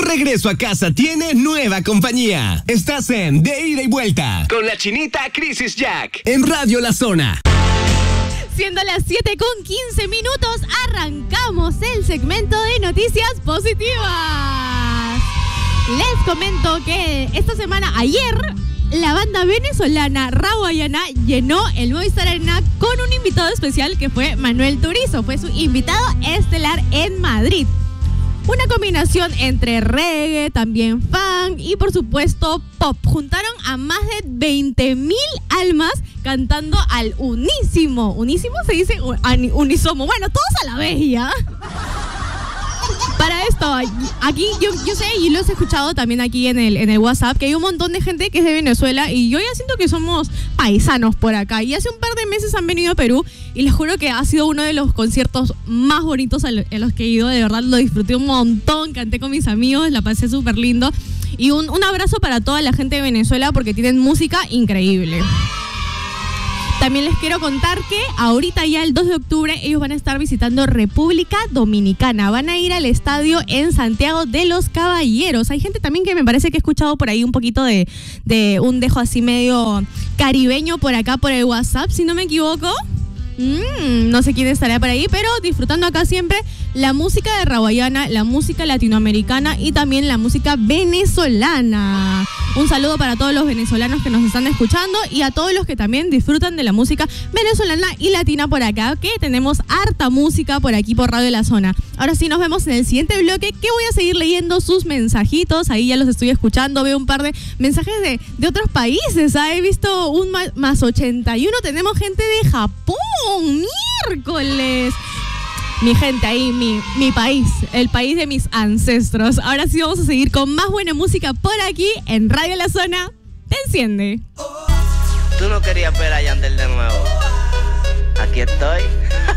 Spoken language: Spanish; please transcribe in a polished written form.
regreso a casa tiene nueva compañía. Estás en De Ida y Vuelta con la chinita Crisis Jack en Radio La Zona. Siendo las 7:15, arrancamos el segmento de noticias positivas. Les comento que esta semana, ayer, la banda venezolana Rawayana llenó el Movistar Arena con un invitado especial que fue Manuel Turizo. Fue su invitado estelar en Madrid. Una combinación entre reggae, también funk y por supuesto pop. Juntaron a más de 20,000 almas cantando al unísimo. ¿Unísimo se dice? Unisomo. Bueno, todos a la vez ya. Para esto, aquí yo sé y lo he escuchado también aquí en el WhatsApp, que hay un montón de gente que es de Venezuela y yo ya siento que somos paisanos por acá. Y hace un par de meses han venido a Perú y les juro que ha sido uno de los conciertos más bonitos en los que he ido. De verdad lo disfruté un montón, canté con mis amigos, la pasé súper lindo. Y un abrazo para toda la gente de Venezuela porque tienen música increíble. También les quiero contar que ahorita ya el 2 de octubre ellos van a estar visitando República Dominicana. Van a ir al estadio en Santiago de los Caballeros. Hay gente también que me parece que he escuchado por ahí un poquito de un dejo así medio caribeño por acá por el WhatsApp, si no me equivoco. No sé quién estará por ahí, pero disfrutando acá siempre la música de Rawayana, la música latinoamericana y también la música venezolana. Un saludo para todos los venezolanos que nos están escuchando y a todos los que también disfrutan de la música venezolana y latina por acá, que tenemos harta música por aquí por Radio La Zona. Ahora sí, nos vemos en el siguiente bloque, que voy a seguir leyendo sus mensajitos. Ahí ya los estoy escuchando, veo un par de mensajes de otros países. He visto un más 81, tenemos gente de Japón. ¡Miércoles! Mi gente ahí, mi país, el país de mis ancestros. Ahora sí vamos a seguir con más buena música por aquí en Radio La Zona. Te enciende. Tú no querías ver a Yandel de nuevo. Aquí estoy.